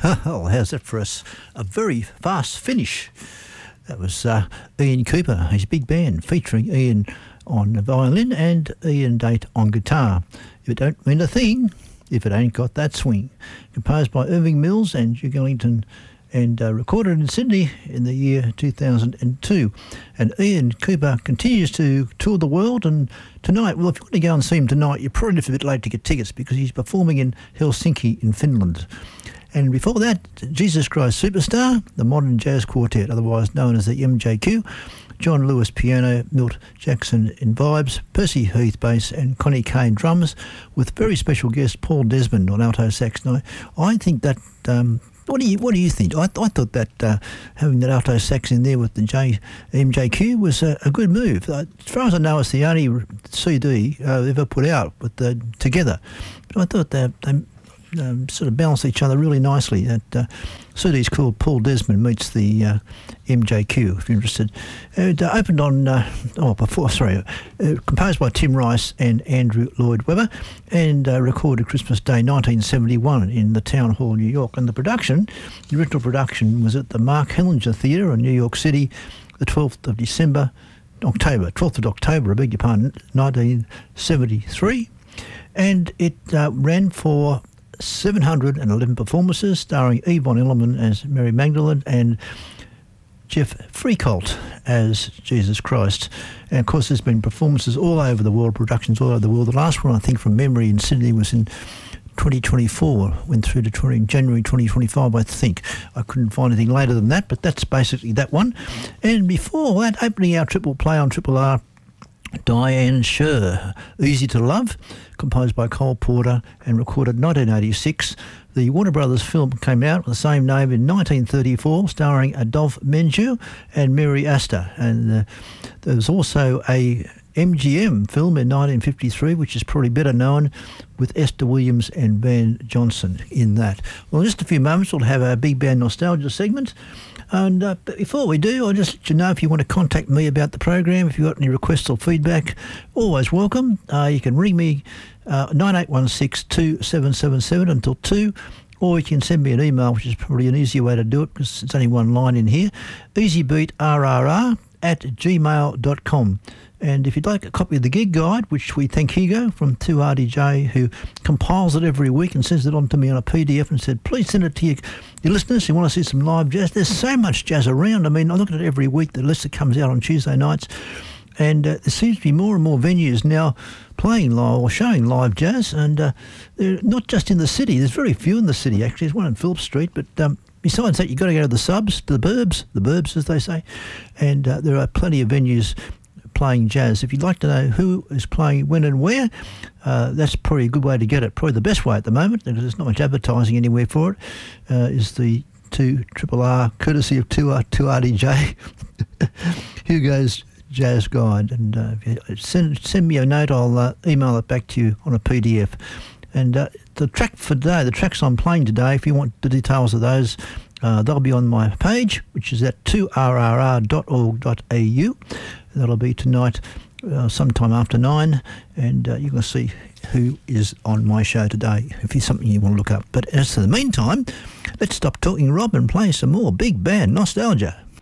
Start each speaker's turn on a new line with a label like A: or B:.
A: Well, how's that for us? A very fast finish. That was Ian Cooper, his big band, featuring Ian on the violin and Ian Date on guitar. If it don't mean a thing, if it ain't got that swing. Composed by Irving Mills and Duke Ellington and recorded in Sydney in the year 2002. And Ian Cooper continues to tour the world, and tonight, well, if you want to go and see him tonight, you're probably a bit late to get tickets because he's performing in Helsinki in Finland. And before that, Jesus Christ Superstar, the Modern Jazz Quartet, otherwise known as the MJQ, John Lewis piano, Milt Jackson in vibes, Percy Heath bass and Connie Kane drums, with very special guest Paul Desmond on alto sax. Now, I think that... What do you think? I thought that having that alto sax in there with the MJQ was a good move. As far as I know, it's the only CD ever put out with together. But I thought they sort of balance each other really nicely. That CD's called Paul Desmond Meets the MJQ, if you're interested. It opened on, composed by Tim Rice and Andrew Lloyd Webber, and recorded Christmas Day 1971 in the Town Hall, New York. And the original production was at the Mark Hellinger Theatre in New York City, the 12th of October, 1973. And it ran for 711 performances, starring Yvonne Elliman as Mary Magdalene and Jeff Freakolt as Jesus Christ. And of course, there's been performances all over the world, productions all over the world. The last one, I think, from memory in Sydney was in 2024, went through to January 2025, I think. I couldn't find anything later than that, but that's basically that one. And before that, opening our triple play on Triple R, Diane Scher, Easy to Love, composed by Cole Porter and recorded 1986. The Warner Brothers film came out with the same name in 1934, starring Adolphe Menjou and Mary Astor. And there was also a MGM film in 1953, which is probably better known, with Esther Williams and Van Johnson in that. Well, in just a few moments, we'll have our Big Band Nostalgia segment. And but before we do, I'll just let you know, if you want to contact me about the program, if you've got any requests or feedback, always welcome. You can ring me 9816 2777 until 2, or you can send me an email, which is probably an easier way to do it because it's only one line in here, easybeatrrr@gmail.com. And if you'd like a copy of the gig guide, which we thank Hugo from 2RDJ, who compiles it every week and sends it on to me on a PDF and said, please send it to your listeners who want to see some live jazz. There's so much jazz around. I mean, I look at it every week, the list that comes out on Tuesday nights, and there seems to be more and more venues now playing live or showing live jazz, and they're not just in the city. There's very few in the city, actually. There's one in Phillip Street, but besides that, you've got to go to the suburbs, to the burbs, as they say, and there are plenty of venues playing jazz. If you'd like to know who is playing when and where, that's probably a good way to get it. Probably the best way at the moment, because there's not much advertising anywhere for it, is the 2RRR, courtesy of 2RDJ, Hugo's Jazz Guide. And if you send me a note, I'll email it back to you on a PDF. And the track for today, the tracks I'm playing today, if you want the details of those, they'll be on my page, which is at 2rrr.org.au. That'll be tonight sometime after 9, and you can see who is on my show today, if it's something you want to look up. But as for the meantime, let's stop talking, Rob, and play some more Big Band Nostalgia.